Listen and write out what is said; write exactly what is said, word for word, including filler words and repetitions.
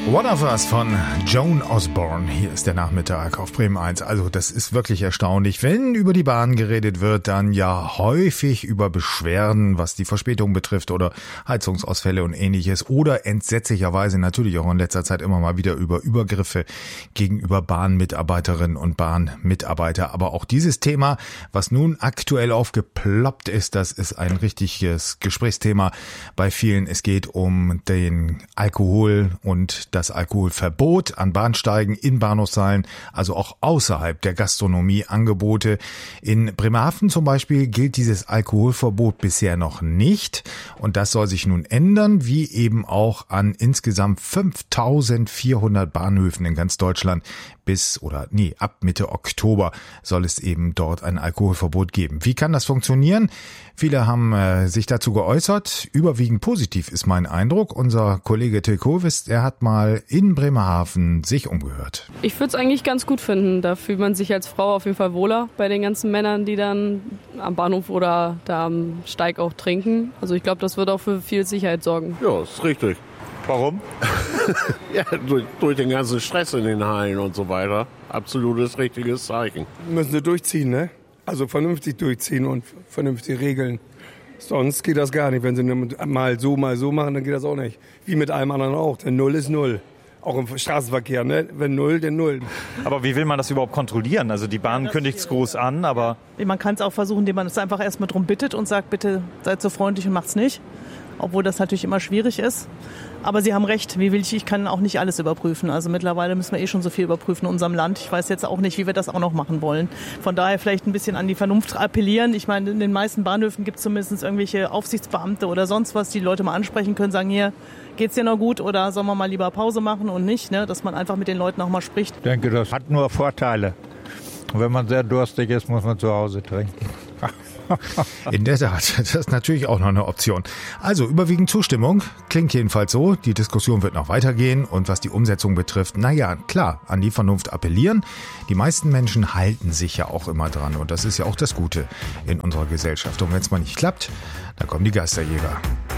One of Us von Joan Osborne. Hier ist der Nachmittag auf Bremen eins. Also das ist wirklich erstaunlich. Wenn über die Bahn geredet wird, dann ja häufig über Beschwerden, was die Verspätung betrifft oder Heizungsausfälle und ähnliches. Oder entsetzlicherweise natürlich auch in letzter Zeit immer mal wieder über Übergriffe gegenüber Bahnmitarbeiterinnen und Bahnmitarbeiter. Aber auch dieses Thema, was nun aktuell aufgeploppt ist, das ist ein richtiges Gesprächsthema bei vielen. Es geht um den Alkohol und das Alkoholverbot an Bahnsteigen, in Bahnhofshallen, also auch außerhalb der Gastronomie Angebote. In Bremerhaven zum Beispiel gilt dieses Alkoholverbot bisher noch nicht und das soll sich nun ändern, wie eben auch an insgesamt fünftausendvierhundert Bahnhöfen in ganz Deutschland. Bis oder nee, ab Mitte Oktober soll es eben dort ein Alkoholverbot geben. Wie kann das funktionieren? Viele haben äh, sich dazu geäußert. Überwiegend positiv ist mein Eindruck. Unser Kollege Till Kovis, der hat mal in Bremerhaven sich umgehört. Ich würde es eigentlich ganz gut finden. Da fühlt man sich als Frau auf jeden Fall wohler bei den ganzen Männern, die dann am Bahnhof oder da am Steig auch trinken. Also ich glaube, das wird auch für viel Sicherheit sorgen. Ja, ist richtig. Warum? ja, durch, durch den ganzen Stress in den Hallen und so weiter. Absolutes richtiges Zeichen. Müssen sie durchziehen, ne? Also vernünftig durchziehen und vernünftig regeln. Sonst geht das gar nicht. Wenn sie mal so, mal so machen, dann geht das auch nicht. Wie mit allem anderen auch. Denn Null ist Null. Auch im Straßenverkehr, ne? Wenn Null, dann Null. Aber wie will man das überhaupt kontrollieren? Also die Bahn ja, kündigt es groß an, aber... Man kann es auch versuchen, indem man es einfach erstmal drum bittet und sagt, bitte seid so freundlich und macht's nicht. Obwohl das natürlich immer schwierig ist. Aber Sie haben recht, wie will ich, ich kann auch nicht alles überprüfen. Also mittlerweile müssen wir eh schon so viel überprüfen in unserem Land. Ich weiß jetzt auch nicht, wie wir das auch noch machen wollen. Von daher vielleicht ein bisschen an die Vernunft appellieren. Ich meine, in den meisten Bahnhöfen gibt es zumindest irgendwelche Aufsichtsbeamte oder sonst was, die Leute mal ansprechen können, sagen, hier, geht's dir noch gut oder sollen wir mal lieber Pause machen und nicht, ne? Dass man einfach mit den Leuten auch mal spricht. Ich denke, das hat nur Vorteile. Und wenn man sehr durstig ist, muss man zu Hause trinken. In der Tat, das ist natürlich auch noch eine Option. Also überwiegend Zustimmung, klingt jedenfalls so. Die Diskussion wird noch weitergehen und was die Umsetzung betrifft, naja, klar, an die Vernunft appellieren. Die meisten Menschen halten sich ja auch immer dran und das ist ja auch das Gute in unserer Gesellschaft. Und wenn es mal nicht klappt, dann kommen die Geisterjäger.